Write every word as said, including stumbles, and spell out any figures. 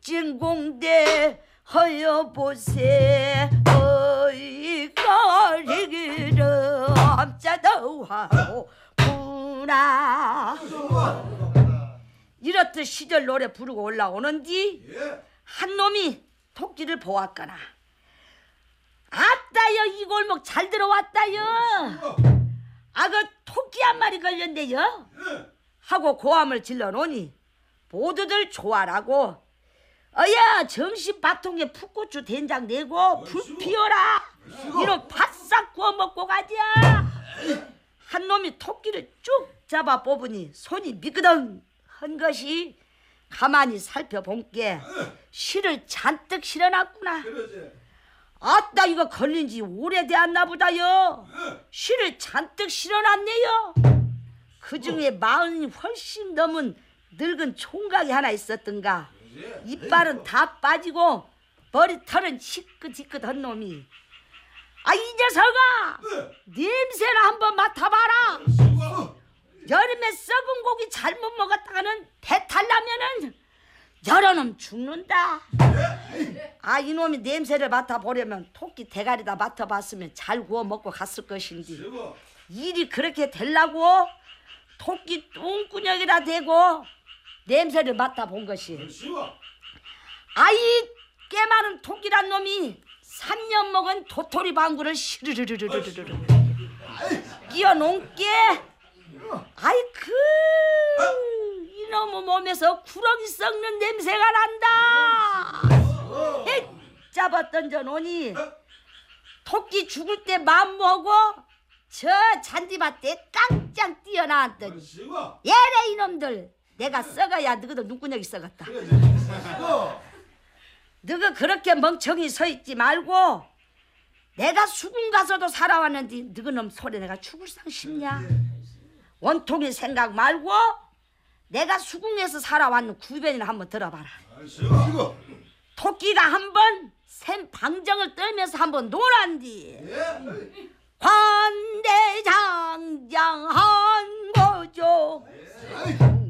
진공대 허여보세 어이 거리기를 암자더하고 구나. 이렇듯 시절 노래 부르고 올라오는디 한 놈이 토끼를 보았거나 아따여 이 골목 잘 들어왔다여 아 그 토끼 한 마리 걸렸네요 하고 고함을 질러놓으니 모두들 좋아라고 어야 점심 바통에 풋고추 된장 내고 불 피워라 이놈 바싹 구워 먹고 가자. 한 놈이 토끼를 쭉 잡아 뽑으니 손이 미끄덩 한 것이 가만히 살펴본게 실을 잔뜩 실어놨구나. 아따 이거 걸린 지 오래되었나 보다요. 실을 잔뜩 실어놨네요. 그중에 마흔이 훨씬 넘은 늙은 총각이 하나 있었던가. 이빨은 다 빠지고 머리털은 희끗희끗한 놈이 아 이 녀석아 냄새나 한번 맡아봐라. 여름에 썩은 고기 잘못 먹었다가는 배탈 나면은 여러 놈 죽는다. 아 이놈이 냄새를 맡아보려면 토끼 대가리다 맡아봤으면 잘 구워 먹고 갔을 것인데 일이 그렇게 되려고 토끼 똥구녕이라 대고 냄새를 맡아본 것이 아이 꽤 많은 토끼란 놈이 삼 년 먹은 도토리 방구를 시르르르르르르 끼어 놓게 아이 그 이놈의 몸에서 구렁이 썩는 냄새가 난다. 에 잡아 던져 놓으니 토끼 죽을 때 마음먹고 저 잔디밭에 깡짱 뛰어나왔더니 예래 이놈들 내가 썩어야 너희도 눈구녕이 썩었다. 너가 그렇게 멍청이 서있지 말고 내가 수군 가서도 살아왔는데 너희 놈 소리 내가 죽을 상 싶냐. 원통이 생각 말고 내가 수궁에서 살아왔는 구변이나 한번 들어봐라. 토끼가 한번 샘 방정을 떨면서 한번 놀았디 관대장장한 거죠.